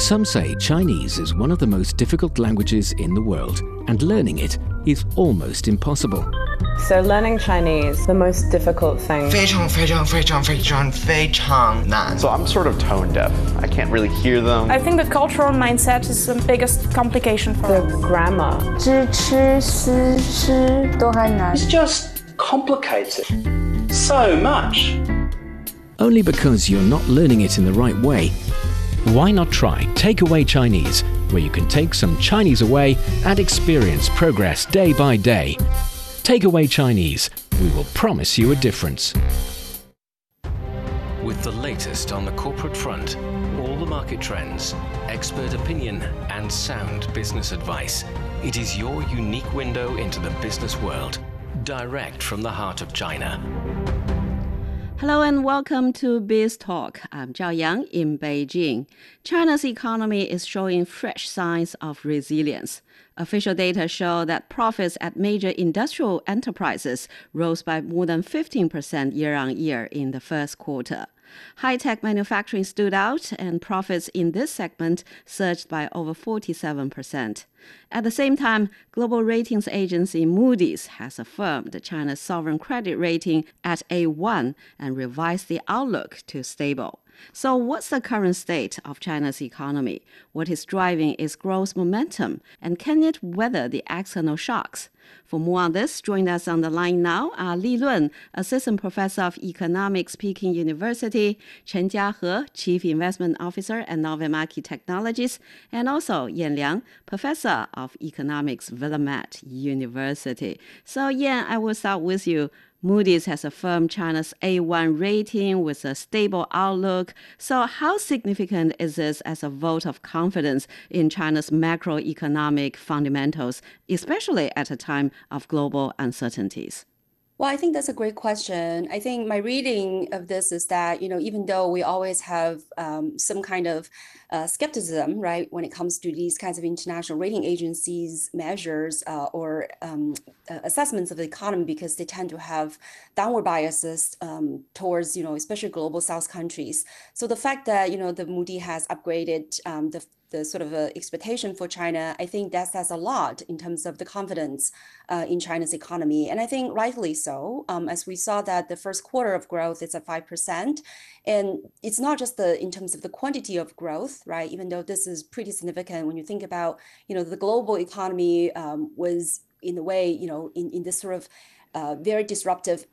Some say Chinese is one of the most difficult languages in the world, and learning it is almost impossible. So learning Chinese, the most difficult thing. 非常非常非常非常非常难. So I'm sort of tone deaf. I can't really hear them. I think the cultural mindset is the biggest complication for The grammar. 知吃思吃都很难。 It's just complicated so much. Only because you're not learning it in the right way. Why not try Takeaway Chinese, where you can take some Chinese away and experience progress day by day. Takeaway Chinese, we will promise you a difference. With the latest on the corporate front, all the market trends, expert opinion, and sound business advice, it is your unique window into the business world, direct from the heart of China. Hello and welcome to Biz Talk. I'm Zhao Yang in Beijing. China's economy is showing fresh signs of resilience. Official data show that profits at major industrial enterprises rose by more than 15% year-on-year in the first quarter. High-tech manufacturing stood out, and profits in this segment surged by over 47%. At the same time, global ratings agency Moody's has affirmed China's sovereign credit rating at A1 and revised the outlook to stable. So what's the current state of China's economy? What is driving its growth momentum? And can it weather the external shocks? For more on this, join us on the line now are Li Lun, Assistant Professor of Economics, Peking University, Chen Jiahe, Chief Investment Officer at Novel Market Technologies, and also Yan Liang, Professor of Economics, Willamette University. So Yan, I will start with you. Moody's has affirmed China's A1 rating with a stable outlook. So how significant is this as a vote of confidence in China's macroeconomic fundamentals, especially at a time of global uncertainties? Well, I think that's a great question. I think my reading of this is that, even though we always have some kind of skepticism, right, when it comes to these kinds of international rating agencies measures or assessments of the economy, because they tend to have downward biases towards, especially global South countries. So the fact that, the Moody has upgraded the sort of expectation for China, I think that says a lot in terms of the confidence in China's economy. And I think rightly so, as we saw that the first quarter of growth is at 5%. And it's not just in terms of the quantity of growth, right? Even though this is pretty significant when you think about, the global economy was in a way, in this sort of very disruptive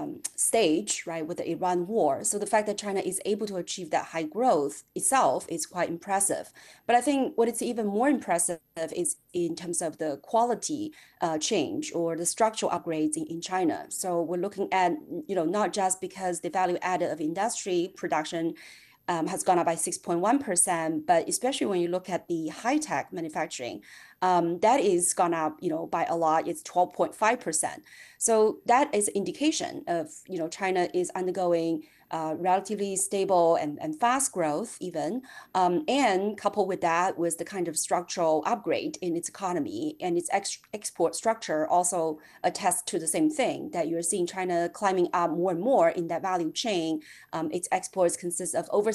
stage, right, with the Iran war. So the fact that China is able to achieve that high growth itself is quite impressive. But I think what is even more impressive is in terms of the quality change or the structural upgrades in China. So we're looking at, not just because the value added of industry production has gone up by 6.1%, but especially when you look at the high-tech manufacturing, that is gone up, by a lot. It's 12.5%. So that is an indication of, China is undergoing relatively stable and fast growth even. And coupled with that was the kind of structural upgrade in its economy, and its export structure also attests to the same thing, that you're seeing China climbing up more and more in that value chain. Its exports consist of over